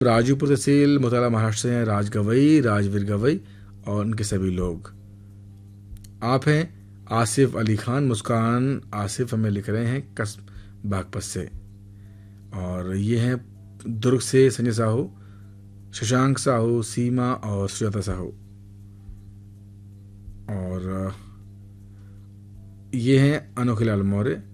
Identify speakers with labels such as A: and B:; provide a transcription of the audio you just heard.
A: राजूपुर तहसील मुताला महाराष्ट्र से हैं राज गवई, राजवीर गवई और उनके सभी लोग। आप हैं आसिफ अली खान, मुस्कान आसिफ हमें लिख रहे हैं कस्ब बागपत से। और ये हैं दुर्ग से संजय साहू, शशांक साहू, सीमा और सुजाता साहू। और ये हैं अनोखे लाल मौर्य,